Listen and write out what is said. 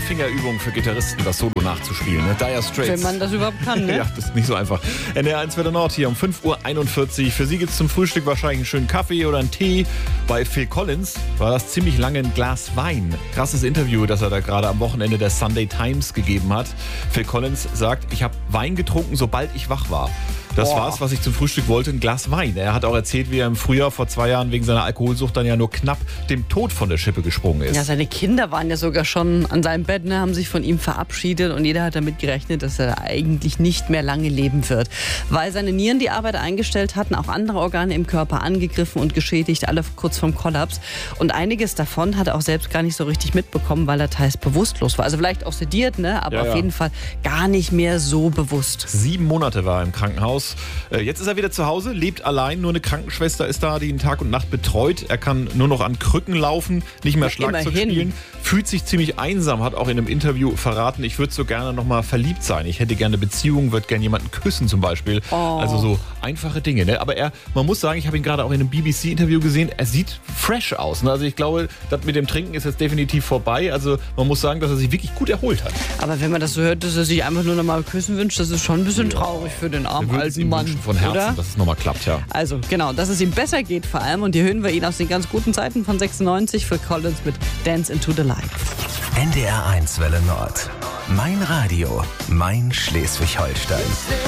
Fingerübung für Gitarristen, das Solo nachzuspielen. Ne? Dire Straits. Wenn man das überhaupt kann, ne? Ja, das ist nicht so einfach. NDR1 Welle Nord hier um 5:41 Uhr. Für Sie gibt es zum Frühstück wahrscheinlich einen schönen Kaffee oder einen Tee. Bei Phil Collins war das ziemlich lange ein Glas Wein. Krasses Interview, das er da gerade am Wochenende der Sunday Times gegeben hat. Phil Collins sagt, ich habe Wein getrunken, sobald ich wach war. Das war's, was ich zum Frühstück wollte, ein Glas Wein. Er hat auch erzählt, wie er im Frühjahr vor 2 Jahren wegen seiner Alkoholsucht dann ja nur knapp dem Tod von der Schippe gesprungen ist. Ja, seine Kinder waren ja sogar schon an seinem Bett, ne, haben sich von ihm verabschiedet und jeder hat damit gerechnet, dass er eigentlich nicht mehr lange leben wird. Weil seine Nieren die Arbeit eingestellt hatten, auch andere Organe im Körper angegriffen und geschädigt, alle kurz vorm Kollaps. Und einiges davon hat er auch selbst gar nicht so richtig mitbekommen, weil er teils bewusstlos war. Also vielleicht auch sediert, ne, aber auf jeden Fall gar nicht mehr so bewusst. 7 Monate war er im Krankenhaus. Jetzt ist er wieder zu Hause, lebt allein. Nur eine Krankenschwester ist da, die ihn Tag und Nacht betreut. Er kann nur noch an Krücken laufen, nicht mehr Schlagzeug spielen. Fühlt sich ziemlich einsam, hat auch in einem Interview verraten, ich würde so gerne noch mal verliebt sein. Ich hätte gerne eine Beziehung, würde gerne jemanden küssen zum Beispiel. Also so einfache Dinge. Ne? Aber man muss sagen, ich habe ihn gerade auch in einem BBC-Interview gesehen, er sieht fresh aus. Ne? Also ich glaube, das mit dem Trinken ist jetzt definitiv vorbei. Also man muss sagen, dass er sich wirklich gut erholt hat. Aber wenn man das so hört, dass er sich einfach nur noch mal küssen wünscht, das ist schon ein bisschen traurig für den armen alten Mann. Von Herzen, oder? Dass es nochmal klappt, ja. Also genau, dass es ihm besser geht vor allem. Und hier hören wir ihn aus den ganz guten Zeiten von 96 für Collins mit Dance into the Light. NDR1 Welle Nord. Mein Radio, mein Schleswig-Holstein.